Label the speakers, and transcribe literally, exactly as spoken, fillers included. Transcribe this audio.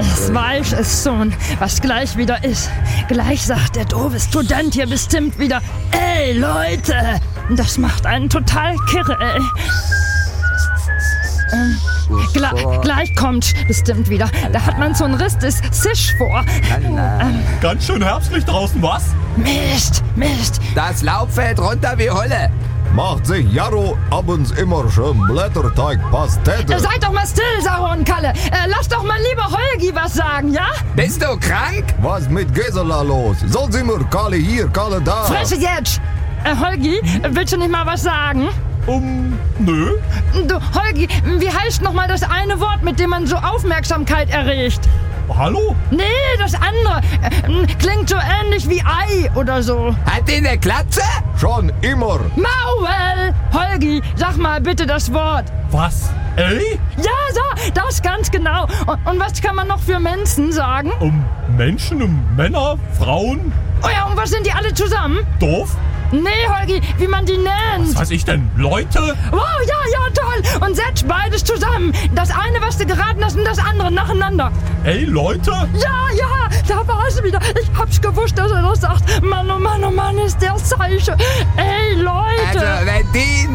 Speaker 1: Ich weiß es schon, was gleich wieder ist. Gleich sagt der doofe Student hier bestimmt wieder: Ey, Leute! Das macht einen total kirre, ey. Ähm, gla- gleich kommt bestimmt wieder. Da hat man so einen Riss des Sisch vor. Ähm,
Speaker 2: Ganz schön herbstlich draußen, was?
Speaker 1: Mist, Mist.
Speaker 3: Das Laub fällt runter wie Holle.
Speaker 4: Macht sich Jarro abends immer schön Blätterteig-Pastete.
Speaker 1: Äh, seid doch mal still, Sauer und Kalle. Äh, lass doch mal lieber Holgi was sagen, ja?
Speaker 3: Bist du krank?
Speaker 4: Was mit Gisela los? Sonst immer Kalle hier, Kalle da.
Speaker 1: Fresse jetzt! Äh, Holgi, willst du nicht mal was sagen?
Speaker 2: Um, nö.
Speaker 1: Du, Holgi, wie heißt noch mal das eine Wort, mit dem man so Aufmerksamkeit erregt?
Speaker 2: Hallo?
Speaker 1: Nee, das andere. Äh, klingt so ähnlich wie Ei oder so.
Speaker 3: Hat die eine Glatze?
Speaker 4: Schon immer.
Speaker 1: Maul! Holgi, sag mal bitte das Wort.
Speaker 2: Was? Ey?
Speaker 1: Ja, so, das ganz genau. Und, und was kann man noch für Menschen sagen?
Speaker 2: Um Menschen, um Männer, Frauen,
Speaker 1: Oh ja, und was sind die alle zusammen?
Speaker 2: doof?
Speaker 1: Nee, Holgi, wie man die nennt.
Speaker 2: Was weiß ich denn? Leute?
Speaker 1: Wow, ja, ja, toll. Und setz beides zusammen. Das eine, was du geraten hast, und das andere nacheinander.
Speaker 2: Ey, Leute?
Speaker 1: Ja, ja, da war es wieder. Ich hab's gewusst, dass er das sagt. Mann, oh Mann, oh Mann, ist der Zeichen. Ey, Leute.
Speaker 3: Also, wenn die